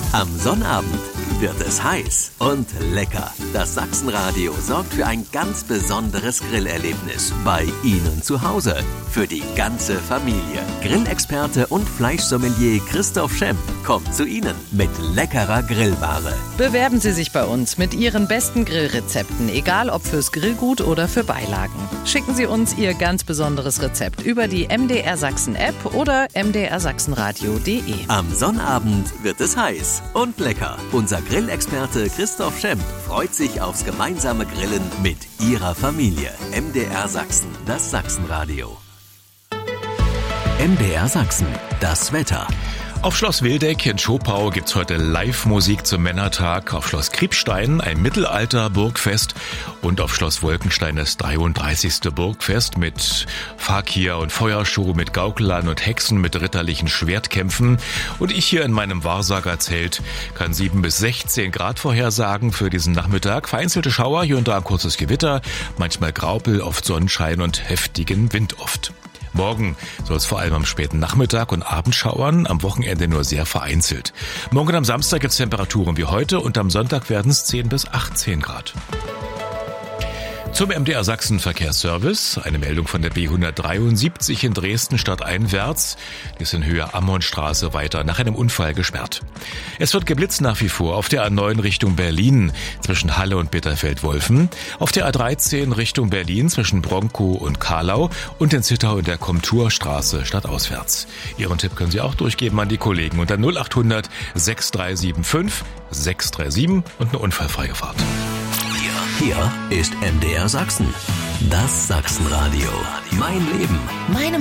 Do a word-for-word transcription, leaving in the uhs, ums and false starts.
Am Sonnabend wird es heiß und lecker. Das Sachsenradio sorgt für ein ganz besonderes Grillerlebnis bei Ihnen zu Hause. Für die ganze Familie. Grillexperte und Fleischsommelier Christoph Schemp kommt zu Ihnen mit leckerer Grillware. Bewerben Sie sich bei uns mit Ihren besten Grillrezepten, egal ob fürs Grillgut oder für Beilagen. Schicken Sie uns Ihr ganz besonderes Rezept über die M D R Sachsen App oder m d r sachsenradio punkt d e. Am Sonnabend wird es heiß und lecker. Unser Grillexperte Christoph Schemp freut sich aufs gemeinsame Grillen mit Ihrer Familie. M D R Sachsen, das Sachsenradio. M D R Sachsen, das Wetter. Auf Schloss Wildeck in Schopau gibt's heute Live-Musik zum Männertag. Auf Schloss Kriebstein ein Mittelalter-Burgfest und auf Schloss Wolkenstein das dreiunddreißigste Burgfest mit Fakir und Feuershow, mit Gaukellern und Hexen, mit ritterlichen Schwertkämpfen. Und ich hier in meinem Wahrsagerzelt kann sieben bis sechzehn Grad vorhersagen für diesen Nachmittag. Vereinzelte Schauer, hier und da ein kurzes Gewitter, manchmal Graupel, oft Sonnenschein und heftigen Wind oft. Morgen soll es vor allem am späten Nachmittag und Abend schauern, am Wochenende nur sehr vereinzelt. Morgen und am Samstag gibt es Temperaturen wie heute und am Sonntag werden es zehn bis achtzehn Grad. Zum M D R Sachsen Verkehrsservice. Eine Meldung von der B hundertdreiundsiebzig in Dresden stadteinwärts. Die ist in Höhe Ammonstraße weiter nach einem Unfall gesperrt. Es wird geblitzt nach wie vor auf der A neun Richtung Berlin zwischen Halle und Bitterfeld-Wolfen, auf der A dreizehn Richtung Berlin zwischen Bronkow und Kahlau und in Zittau in der Komturstraße stadtauswärts. Ihren Tipp können Sie auch durchgeben an die Kollegen unter null acht hundert sechs drei sieben fünf sechs drei sieben und eine unfallfreie Fahrt. Hier ist M D R Sachsen, das Sachsenradio. Mein Leben, Meine